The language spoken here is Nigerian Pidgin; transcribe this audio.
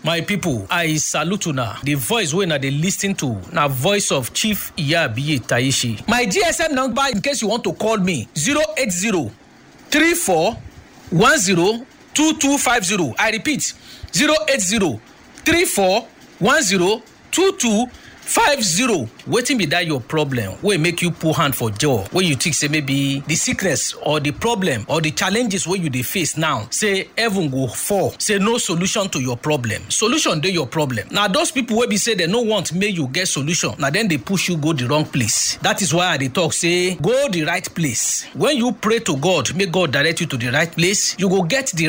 My people, I salute una. The voice wey una dey lis ten to na voice of Chief Iyabiye Taishi. My GSM number in case you want to call me 080-3410-2250. I repeat 080-3410-2250. Wetin be that your problem wey make you put hand for jaw, wey you think say maybe the sickness or the problem or the challenges wey you dey face now, say heaven go fall, say no solution to your problem. Solution dey your problem. Na those people wey be say they no want make you get solution, na then they push you go the wrong place. That is why I dey talk say go the right place. When you pray to God, make God direct you to the right place, you go get the